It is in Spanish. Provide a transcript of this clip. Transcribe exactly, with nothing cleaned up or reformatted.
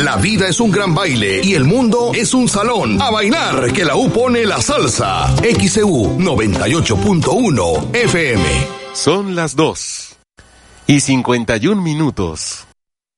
La vida es un gran baile y el mundo es un salón. A bailar, que la U pone la salsa. X E U noventa y ocho punto uno F M. Son las dos y cincuenta y un minutos.